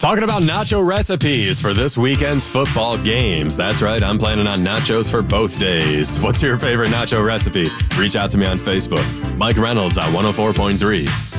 Talking about nacho recipes for this weekend's football games. That's right, I'm planning on nachos for both days. What's your favorite nacho recipe? Reach out to me on Facebook. Mike Reynolds on 104.3.